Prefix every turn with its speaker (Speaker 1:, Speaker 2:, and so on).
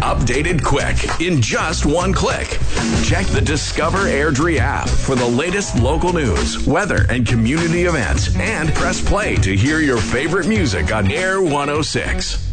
Speaker 1: Updated quick in just one click. Check the Discover Airdrie app for the latest local news, weather, and community events. And press play to hear your favorite music on Air 106.